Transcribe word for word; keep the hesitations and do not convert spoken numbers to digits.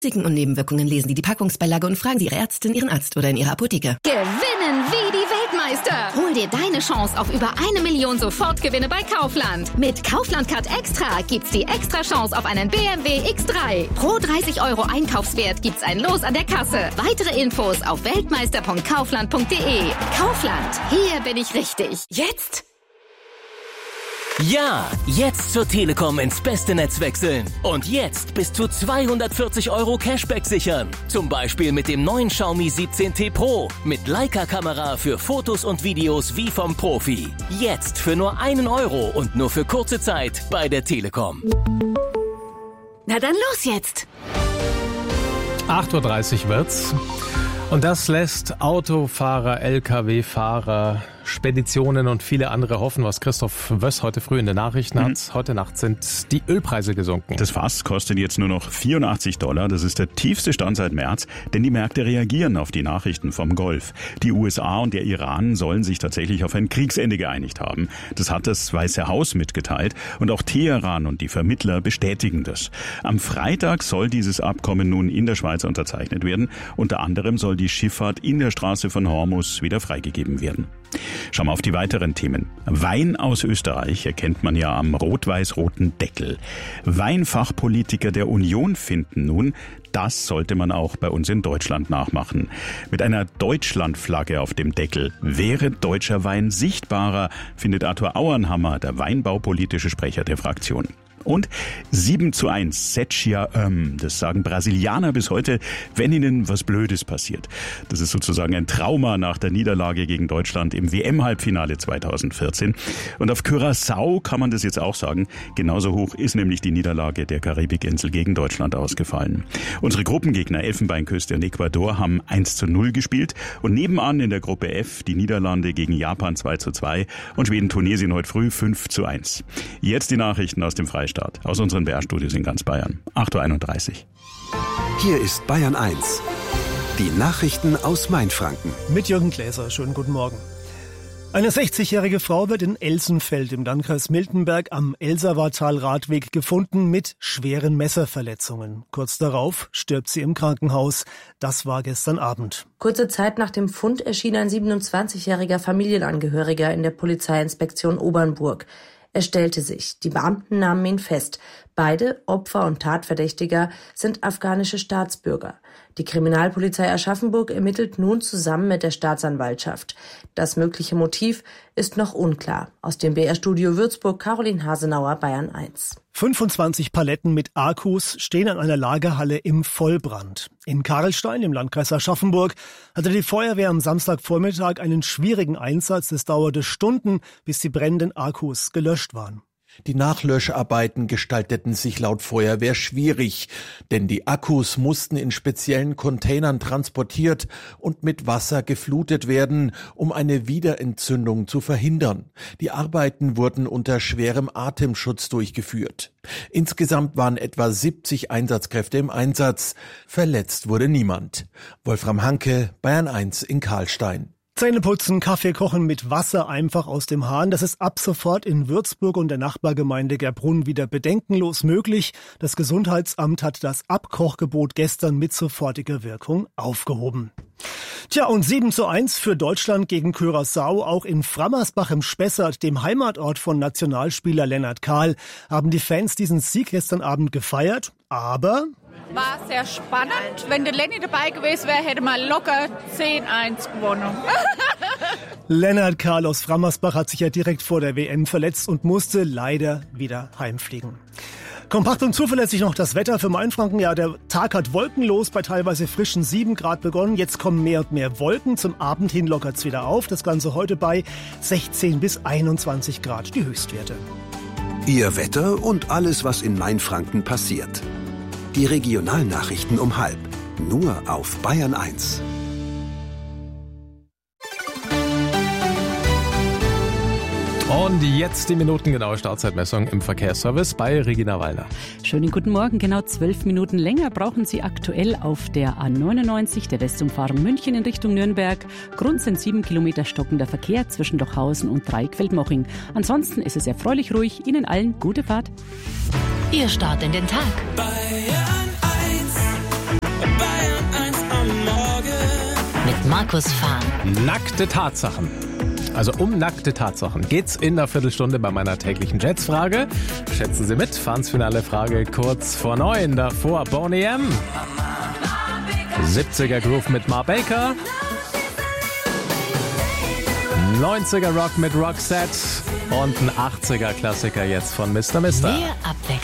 Risiken und Nebenwirkungen lesen Sie die Packungsbeilage und fragen Sie Ihre Ärztin, Ihren Arzt oder in Ihrer Apotheke. Gewinnen wie die Weltmeister! Hol dir deine Chance auf über eine Million Sofortgewinne bei Kaufland. Mit Kaufland Card Extra gibt's die extra Chance auf einen B M W X drei. Pro dreißig Euro Einkaufswert gibt's ein Los an der Kasse. Weitere Infos auf weltmeister punkt kaufland punkt de. Kaufland, hier bin ich richtig. Jetzt? Ja, jetzt zur Telekom ins beste Netz wechseln. Und jetzt bis zu zweihundertvierzig Euro Cashback sichern. Zum Beispiel mit dem neuen Xiaomi siebzehn T Pro. Mit Leica-Kamera für Fotos und Videos wie vom Profi. Jetzt für nur einen Euro und nur für kurze Zeit bei der Telekom. Na dann los jetzt! acht Uhr dreißig wird's. Und das lässt Autofahrer, L K W-Fahrer, Speditionen und viele andere hoffen, was Christoph Wöss heute früh in den Nachrichten hat. Mhm. Heute Nacht sind die Ölpreise gesunken. Das Fass kostet jetzt nur noch vierundachtzig Dollar. Das ist der tiefste Stand seit März, denn die Märkte reagieren auf die Nachrichten vom Golf. Die U S A und der Iran sollen sich tatsächlich auf ein Kriegsende geeinigt haben. Das hat das Weiße Haus mitgeteilt und auch Teheran und die Vermittler bestätigen das. Am Freitag soll dieses Abkommen nun in der Schweiz unterzeichnet werden. Unter anderem soll die Schifffahrt in der Straße von Hormuz wieder freigegeben werden. Schauen wir auf die weiteren Themen. Wein aus Österreich erkennt man ja am rot-weiß-roten Deckel. Weinfachpolitiker der Union finden nun, das sollte man auch bei uns in Deutschland nachmachen. Mit einer Deutschlandflagge auf dem Deckel wäre deutscher Wein sichtbarer, findet Arthur Auernhammer, der weinbaupolitische Sprecher der Fraktion. Und sieben zu eins, Setchia Öm, das sagen Brasilianer bis heute, wenn ihnen was Blödes passiert. Das ist sozusagen ein Trauma nach der Niederlage gegen Deutschland im W M-Halbfinale zweitausendvierzehn. Und auf Curaçao kann man das jetzt auch sagen. Genauso hoch ist nämlich die Niederlage der Karibikinsel gegen Deutschland ausgefallen. Unsere Gruppengegner Elfenbeinküste und Ecuador haben eins zu null gespielt. Und nebenan in der Gruppe F die Niederlande gegen Japan zwei zu zwei und Schweden-Tunesien heute früh fünf zu eins. Jetzt die Nachrichten aus dem Freistaat. Aus unseren B R-Studios in ganz Bayern. acht Uhr einunddreißig. Hier ist Bayern eins. Die Nachrichten aus Mainfranken. Mit Jürgen Gläser. Schönen guten Morgen. Eine sechzigjährige Frau wird in Elsenfeld im Landkreis Miltenberg am Elsawartal-Radweg gefunden mit schweren Messerverletzungen. Kurz darauf stirbt sie im Krankenhaus. Das war gestern Abend. Kurze Zeit nach dem Fund erschien ein siebenundzwanzigjähriger Familienangehöriger in der Polizeiinspektion Obernburg. Er stellte sich. Die Beamten nahmen ihn fest. Beide, Opfer und Tatverdächtiger, sind afghanische Staatsbürger. Die Kriminalpolizei Aschaffenburg ermittelt nun zusammen mit der Staatsanwaltschaft. Das mögliche Motiv ist noch unklar. Aus dem B R-Studio Würzburg, Caroline Hasenauer, Bayern eins. fünfundzwanzig Paletten mit Akkus stehen an einer Lagerhalle im Vollbrand. In Karlstein im Landkreis Aschaffenburg hatte die Feuerwehr am Samstagvormittag einen schwierigen Einsatz. Es dauerte Stunden, bis die brennenden Akkus gelöscht waren. Die Nachlöscharbeiten gestalteten sich laut Feuerwehr schwierig, denn die Akkus mussten in speziellen Containern transportiert und mit Wasser geflutet werden, um eine Wiederentzündung zu verhindern. Die Arbeiten wurden unter schwerem Atemschutz durchgeführt. Insgesamt waren etwa siebzig Einsatzkräfte im Einsatz. Verletzt wurde niemand. Wolfram Hanke, Bayern eins in Karlstein. Zähne putzen, Kaffee kochen mit Wasser einfach aus dem Hahn. Das ist ab sofort in Würzburg und der Nachbargemeinde Gerbrunn wieder bedenkenlos möglich. Das Gesundheitsamt hat das Abkochgebot gestern mit sofortiger Wirkung aufgehoben. Tja, und sieben zu eins für Deutschland gegen Curaçao. Auch in Frammersbach im Spessart, dem Heimatort von Nationalspieler Lennart Kahl, haben die Fans diesen Sieg gestern Abend gefeiert. Aber war sehr spannend. Wenn der Lenny dabei gewesen wäre, hätte man locker zehn eins gewonnen. Lennart Kahl aus Frammersbach hat sich ja direkt vor der W M verletzt und musste leider wieder heimfliegen. Kompakt und zuverlässig noch das Wetter für Mainfranken. Ja, der Tag hat wolkenlos bei teilweise frischen sieben Grad begonnen. Jetzt kommen mehr und mehr Wolken. Zum Abend hin lockert's wieder auf. Das Ganze heute bei sechzehn bis einundzwanzig Grad, die Höchstwerte. Ihr Wetter und alles, was in Mainfranken passiert. Die Regionalnachrichten um halb. Nur auf Bayern eins. Und jetzt die minutengenaue Startzeitmessung im Verkehrsservice bei Regina Walder. Schönen guten Morgen. Genau zwölf Minuten länger brauchen Sie aktuell auf der A neunundneunzig, der Westumfahrung München in Richtung Nürnberg. Grund sind sieben Kilometer stockender Verkehr zwischen Dochhausen und Dreieck-Feldmoching. Ansonsten ist es erfreulich ruhig. Ihnen allen gute Fahrt. Ihr Start in den Tag. Bayern. Markus fahren. Nackte Tatsachen. Also um nackte Tatsachen geht's in der Viertelstunde bei meiner täglichen Jets-Frage. Schätzen Sie mit, Fahrenfinale Frage kurz vor neun. Davor Boney M. siebziger Groove mit Mar Baker. neunziger Rock mit Roxette. Und ein achtziger Klassiker jetzt von Mister Mister. Mehr Abwechslung.